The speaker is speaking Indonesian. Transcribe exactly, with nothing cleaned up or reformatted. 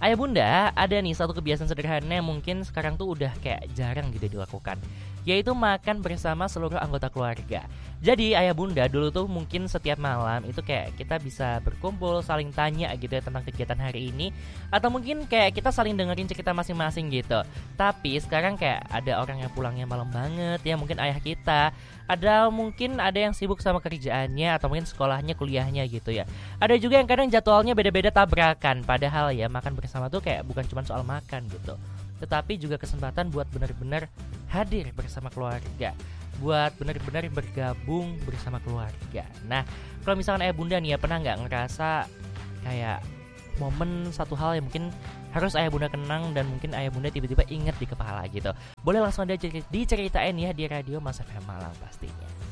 Ayah bunda, ada nih satu kebiasaan sederhana yang mungkin sekarang tuh udah kayak jarang gitu dilakukan, yaitu makan bersama seluruh anggota keluarga. Jadi ayah bunda dulu tuh mungkin setiap malam itu kayak kita bisa berkumpul, saling tanya gitu ya tentang kegiatan hari ini, atau mungkin kayak kita saling dengerin cerita masing-masing gitu. Tapi sekarang kayak ada orang yang pulangnya malam banget ya, mungkin ayah kita, ada mungkin ada yang sibuk sama kerjaannya atau mungkin sekolahnya, kuliahnya gitu ya. Ada juga yang kadang jadwalnya beda-beda tabrakan. Padahal ya makan bersama tuh kayak bukan cuma soal makan gitu, tetapi juga kesempatan buat benar-benar hadir bersama keluarga, buat benar-benar bergabung bersama keluarga. Nah, kalau misalkan ayah bunda nih ya, pernah nggak ngerasa kayak momen satu hal yang mungkin harus ayah bunda kenang dan mungkin ayah bunda tiba-tiba inget di kepala gitu? Boleh langsung aja diceritain ya di radio Mas F M Malang pastinya.